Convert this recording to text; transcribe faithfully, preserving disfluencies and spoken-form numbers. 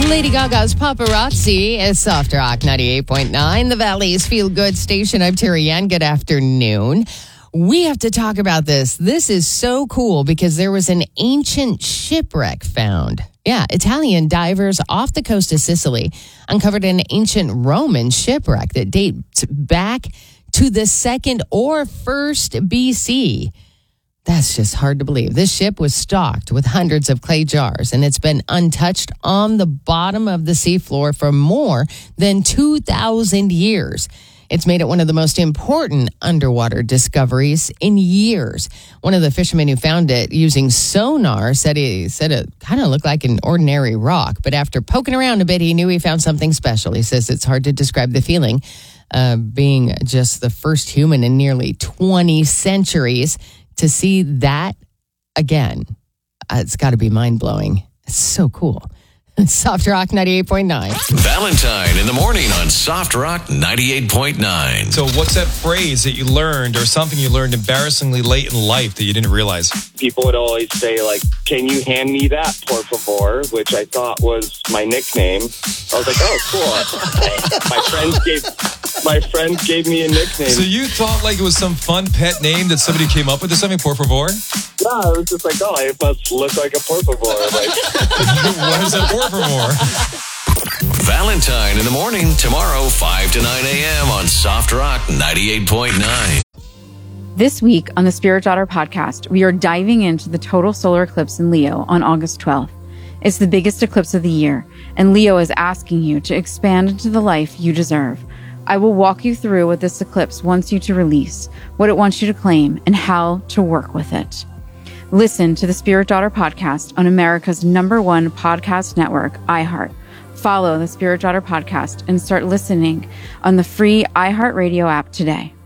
Lady Gaga's Paparazzi is Soft Rock ninety-eight point nine, the Valley's feel-good station. I'm Terry Ann. Good afternoon. We have to talk about this. This is so cool because there was an ancient shipwreck found. Yeah, Italian divers off the coast of Sicily uncovered an ancient Roman shipwreck that dates back to the second or first B C. That's just hard to believe. This ship was stocked with hundreds of clay jars, and it's been untouched on the bottom of the seafloor for more than two thousand years. It's made it one of the most important underwater discoveries in years. One of the fishermen who found it using sonar said he said it kind of looked like an ordinary rock, but after poking around a bit, he knew he found something special. He says it's hard to describe the feeling of being just the first human in nearly twenty centuries to see that again. Uh, it's got to be mind-blowing. It's so cool. Soft Rock ninety-eight point nine. Valentine in the morning on Soft Rock ninety-eight point nine. So what's that phrase that you learned or something you learned embarrassingly late in life that you didn't realize? People would always say, like, can you hand me that, por favor, which I thought was my nickname. I was like, oh, cool. my friends gave my friends gave me a nickname. So you thought like it was some fun pet name that somebody came up with or something, por favor? No, it was just like, oh, I must look like a por favor. Like, what is a por favor? Valentine in the morning, tomorrow, five to nine a.m. on Soft Rock ninety-eight point nine. This week on the Spirit Daughter podcast, we are diving into the total solar eclipse in Leo on August twelfth. It's the biggest eclipse of the year, and Leo is asking you to expand into the life you deserve. I will walk you through what this eclipse wants you to release, what it wants you to claim, and how to work with it. Listen to the Spirit Daughter podcast on America's number one podcast network, iHeart. Follow the Spirit Daughter podcast and start listening on the free iHeartRadio app today.